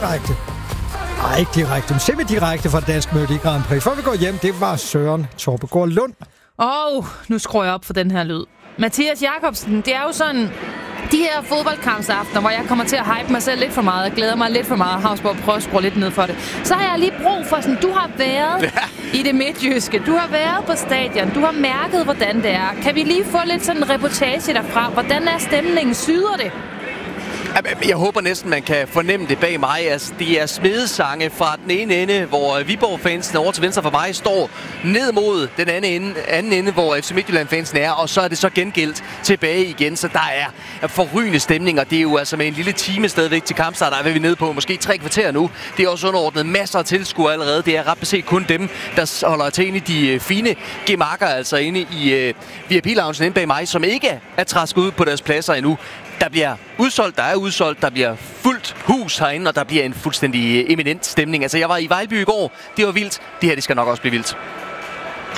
direkte. Nej, ikke direkte, men semi-direkte fra Dansk Melodi Grand Prix. Før vi går hjem, det var Søren Torpegaard Lund. Nu skruer jeg op for den her lyd. Mathias Jakobsen, det er jo sådan... De her fodboldkampsaftener, hvor jeg kommer til at hype mig selv lidt for meget, og glæder mig lidt for meget, Havsborg prøver at skrue lidt ned for det, så har jeg lige brug for sådan, du har været i det midtjyske, du har været på stadion, du har mærket, hvordan det er. Kan vi lige få lidt sådan en reportage derfra? Hvordan er stemningen? Syder det? Jeg håber næsten, man kan fornemme det bag mig. Altså, det er smedesange fra den ene ende, hvor Viborg-fansen over til venstre for mig står ned mod den anden ende, hvor FC Midtjylland-fansen er, og så er det så gengældt tilbage igen. Så der er forrygende stemning, og det er jo altså med en lille time stadigvæk til kampstart, der er vi nede på måske 3 kvarter nu. Det er også underordnet masser af tilskuere allerede. Det er ret beset kun dem, der holder til inde i de fine gemakker, altså inde i VIP-loungen inde bag mig, som ikke er trasket ud på deres pladser endnu. Der bliver udsolgt, der bliver fuldt hus herinde, og der bliver en fuldstændig eminent stemning. Altså, jeg var i Vejlby i går. Det var vildt. Det her, det skal nok også blive vildt.